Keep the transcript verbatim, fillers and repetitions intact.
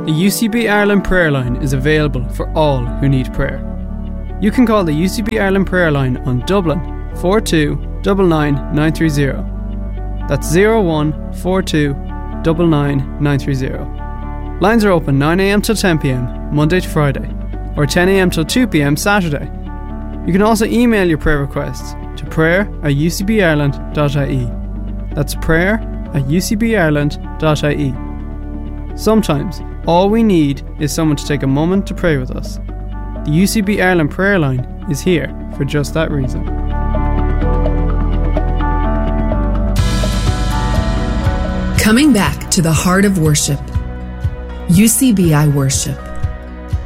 The U C B Ireland prayer line is available for all who need prayer. You can call the U C B Ireland prayer line on Dublin four two nine nine nine three zero. That's zero one four two nine nine nine three zero. Lines are open nine a m till ten p m Monday to Friday, or ten a m till two p m Saturday. You can also email your prayer requests to prayer at u c b ireland dot i e. That's prayer at u c b ireland dot i e. Sometimes, all we need is someone to take a moment to pray with us. The U C B Ireland prayer line is here for just that reason. Coming back to the heart of worship, U C B I Worship.